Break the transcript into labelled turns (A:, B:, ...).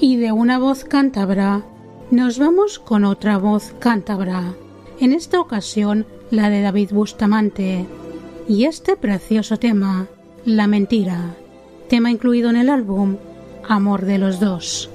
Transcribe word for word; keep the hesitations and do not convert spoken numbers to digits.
A: Y de una voz cántabra nos vamos con otra voz cántabra, en esta ocasión la de David Bustamante, y este precioso tema, La mentira, tema incluido en el álbum Amor de los dos.